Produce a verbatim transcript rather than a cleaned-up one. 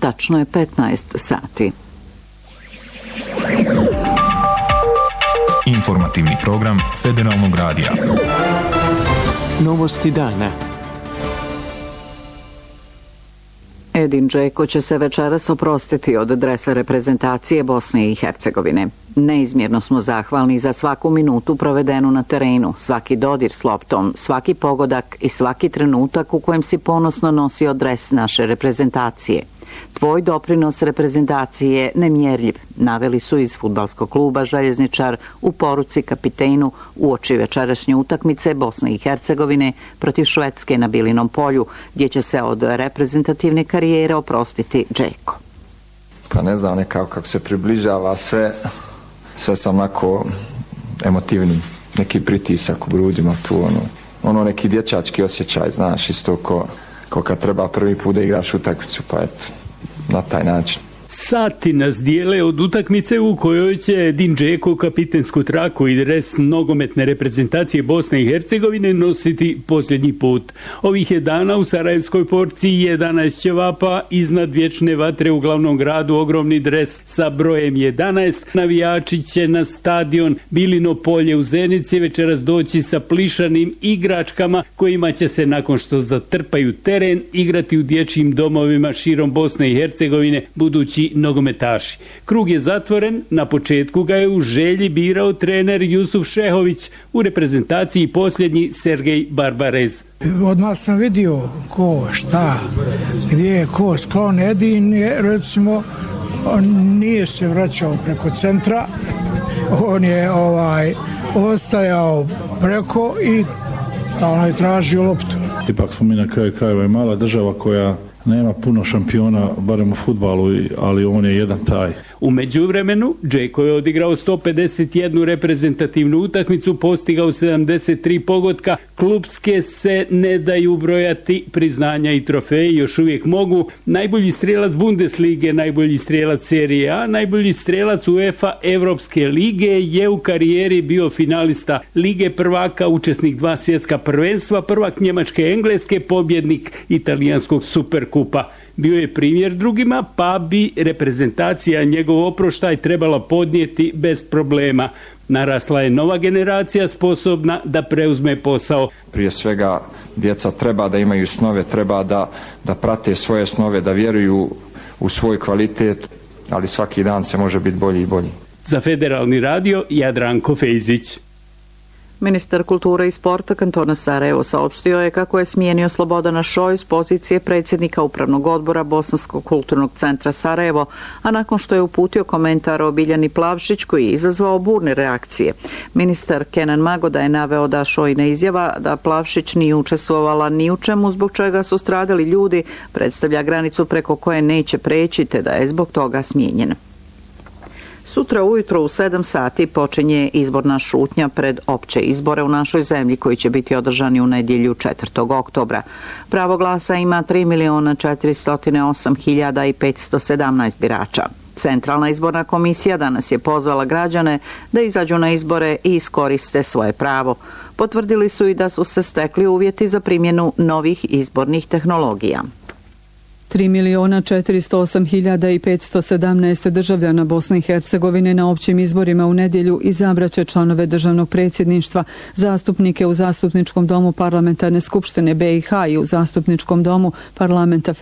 tačno je petnaest sati. Informativni program Federalnog radija. Novosti dana. Edin Džeko će se večeras oprostiti od dresa reprezentacije Bosne i Hercegovine. Neizmjerno smo zahvalni za svaku minutu provedenu na terenu, svaki dodir s loptom, svaki pogodak i svaki trenutak u kojem si ponosno nosio dres naše reprezentacije. Tvoj doprinos reprezentaciji je nemjerljiv, naveli su iz fudbalskog kluba Željezničar u poruci kapitenu uoči večerašnje utakmice Bosne i Hercegovine protiv Švedske na Bilinom polju, gdje će se od reprezentativne karijere oprostiti Džeko. Pa ne znam, nekako kako se približava sve, sve sam onako emotivni, neki pritisak u grudima tu, ono, ono neki dječački osjećaj, znaš, isto ko, ko kad treba prvi put da igraš utakmicu, pa eto, na taj način. Sati nas dijele od utakmice u kojoj će Edin Džeko kapitensku traku i dres nogometne reprezentacije Bosne i Hercegovine nositi posljednji put. Ovih je dana u Sarajevskoj porciji jedanaest ćevapa iznad vječne vatre u glavnom gradu ogromni dres sa brojem jedanaest. Navijači će na stadion Bilino polje u Zenici večeras doći sa plišanim igračkama kojima će se nakon što zatrpaju teren igrati u dječjim domovima širom Bosne i Hercegovine budući nogometaši. Krug je zatvoren, na početku ga je u želji birao trener Jusuf Šehović, u reprezentaciji posljednji Sergej Barbarez. Odmah sam vidio ko, šta, gdje je ko sklon. Edin je, recimo, on nije se vraćao preko centra, on je ovaj ostajao preko i stalno je tražio loptu. Ipak smo mi na kraju krajeva i mala država koja nema puno šampiona, barem u fudbalu, ali on je jedan taj. U međuvremenu, Džeko je odigrao sto pedeset jednu reprezentativnu utakmicu, postigao sedamdeset tri pogotka, klupske se ne daju brojati, priznanja i trofeji još uvijek mogu. Najbolji strelac Bundeslige, najbolji strelac Serije A, najbolji strelac UEFA Evropske lige je u karijeri bio finalista Lige prvaka, učesnik dva svjetska prvenstva, prvak Njemačke, Engleske, pobjednik italijanskog superkupa. Bio je primjer drugima, pa bi reprezentacija njegov oproštaj trebala podnijeti bez problema. Narasla je nova generacija sposobna da preuzme posao. Prije svega, djeca treba da imaju snove, treba da, da prate svoje snove, da vjeruju u svoj kvalitet, ali svaki dan se može biti bolji i bolji. Za Federalni radio, Jadranko Fejzić. Ministar kulture i sporta kantona Sarajevo saopštio je kako je smijenio Slobodana Šoju s pozicije predsjednika Upravnog odbora Bosanskog kulturnog centra Sarajevo, a nakon što je uputio komentar o Biljani Plavšić koji je izazvao burne reakcije. Ministar Kenan Magoda je naveo da Šojina izjava da Plavšić nije učestvovala ni u čemu zbog čega su stradali ljudi predstavlja granicu preko koje neće preći te da je zbog toga smijenjen. Sutra ujutro u sedam sati počinje izborna šutnja pred opće izbore u našoj zemlji koji će biti održani u nedjelju četvrtog oktobra. Pravo glasa ima tri miliona četiristo osam hiljada petsto sedamnaest birača. Centralna izborna komisija danas je pozvala građane da izađu na izbore i iskoriste svoje pravo. Potvrdili su i da su se stekli uvjeti za primjenu novih izbornih tehnologija. tri miliona četiristo osam hiljada petsto sedamnaest državljana Bosne i Hercegovine na općim izborima u nedjelju izabraće članove državnog predsjedništva, zastupnike u Zastupničkom domu Parlamentarne skupštine B i H i u Zastupničkom domu Parlamenta